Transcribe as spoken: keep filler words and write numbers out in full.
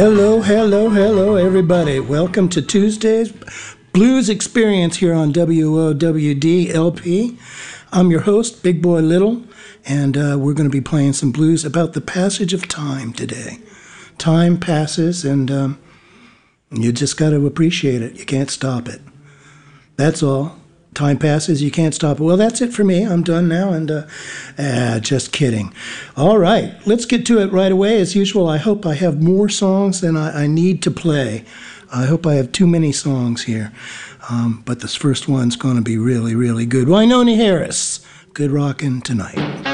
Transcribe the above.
Hello, hello, hello, everybody. Welcome to Tuesday's Blues Experience here on W O W D L P. I'm your host, Big Boy Little, and uh, we're going to be playing some blues about the passage of time today. Time passes, and um, you just got to appreciate it. You can't stop it. That's all. Time passes, you can't stop it. Well, that's it for me. I'm done now, and uh, uh, just kidding. All right, let's get to it right away. As usual, I hope I have more songs than I, I need to play. I hope I have too many songs here. Um, but this first one's going to be really, really good. Wynonie Harris, good rockin' tonight.